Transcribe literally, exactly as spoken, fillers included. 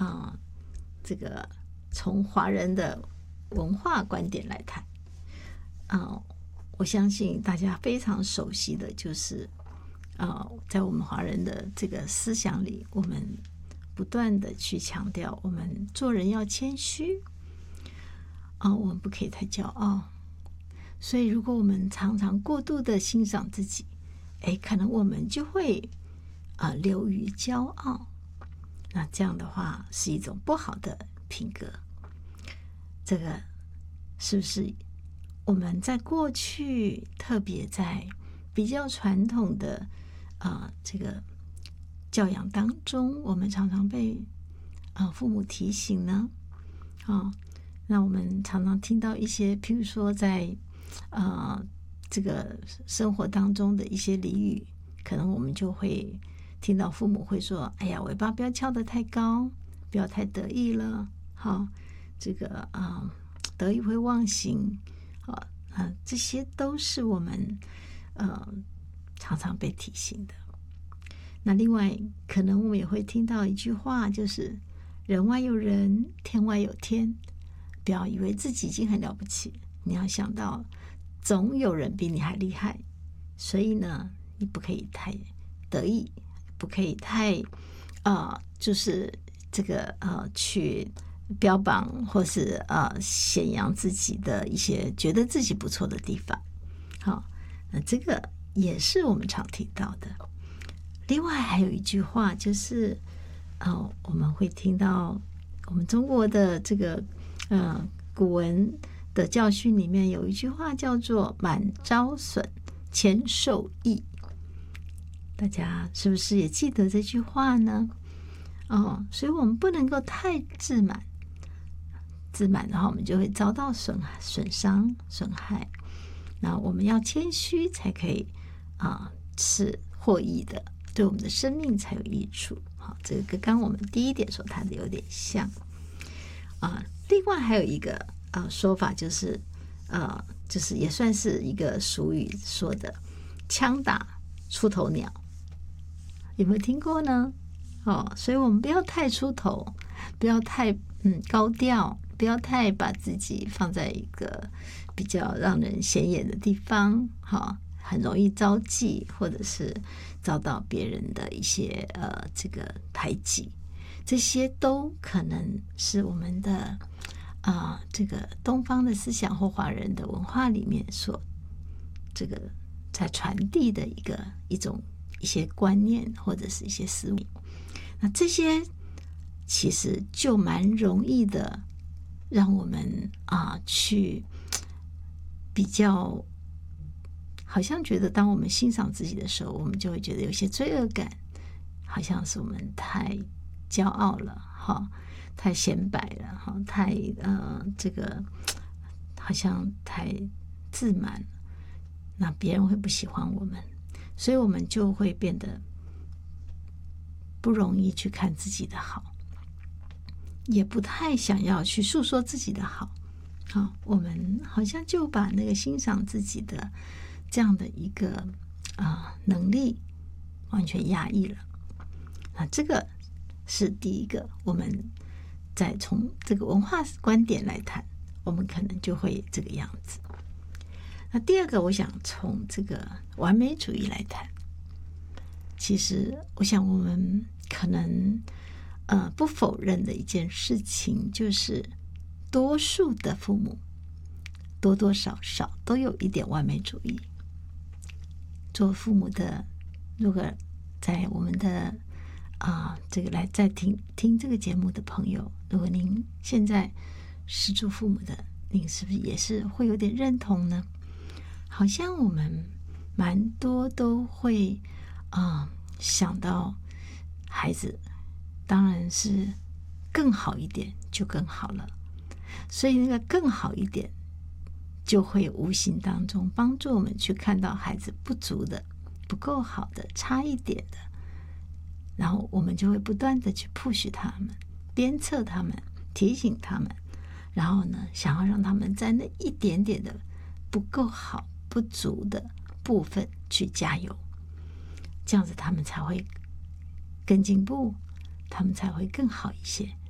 啊、这个从华人的文化观点来谈啊、我相信大家非常熟悉的就是啊、在我们华人的这个思想里，我们不断的去强调，我们做人要谦虚啊、我们不可以太骄傲。所以，如果我们常常过度的欣赏自己，哎，可能我们就会啊、流于骄傲。那这样的话是一种不好的品格。这个是不是我们在过去，特别在比较传统的啊、这个教养当中，我们常常被啊、父母提醒呢？啊、那我们常常听到一些，譬如说在呃这个生活当中的一些俚语，可能我们就会听到父母会说：“哎呀，尾巴不要翘得太高，不要太得意了。”好，这个啊、呃，得意会忘形。啊啊，这些都是我们呃常常被提醒的。那另外，可能我们也会听到一句话，就是“人外有人，天外有天”。不要以为自己已经很了不起，你要想到总有人比你还厉害。所以呢，你不可以太得意，不可以太啊、呃，就是这个呃去标榜或是呃显扬自己的一些觉得自己不错的地方。好，那这个也是我们常听到的。另外还有一句话，就是哦，我们会听到我们中国的这个呃古文的教训里面有一句话叫做“满招损，谦受益”。大家是不是也记得这句话呢？哦，所以我们不能够太自满，自满的话，我们就会遭到损损伤、损害。那我们要谦虚，才可以啊、呃、是获益的，对我们的生命才有益处。好，这个跟刚我们第一点所谈的有点像啊。另外还有一个啊说法，就是呃，就是也算是一个俗语说的“枪打出头鸟”，有没有听过呢？哦，所以我们不要太出头，不要太嗯高调，不要太把自己放在一个比较让人显眼的地方，好、哦，很容易招忌，或者是遭到别人的一些呃这个排挤，这些都可能是我们的啊、呃、这个东方的思想或华人的文化里面所这个在传递的一个一种一些观念或者是一些思维。那这些其实就蛮容易的让我们啊去比较，好像觉得当我们欣赏自己的时候，我们就会觉得有些罪恶感，好像是我们太骄傲了哈，太显摆了哈，太呃这个好像太自满，那别人会不喜欢我们，所以我们就会变得不容易去看自己的好，也不太想要去诉说自己的好。好，我们好像就把那个欣赏自己的这样的一个啊、呃、能力完全压抑了。那这个是第一个，我们再从这个文化观点来谈，我们可能就会这个样子。那第二个，我想从这个完美主义来谈。其实我想我们可能呃不否认的一件事情，就是多数的父母多多少少都有一点完美主义。做父母的，如果在我们的啊、呃、这个来在听听这个节目的朋友，如果您现在是做父母的，您是不是也是会有点认同呢？好像我们蛮多都会啊、呃、想到孩子当然是更好一点就更好了，所以那个更好一点就会无形当中帮助我们去看到孩子不足的、不够好的、差一点的，然后我们就会不断的去 push 他们，鞭策他们，提醒他们，然后呢，想要让他们在那一点点的不够好、不足的部分去加油，这样子他们才会更进步，他们才会更好一些。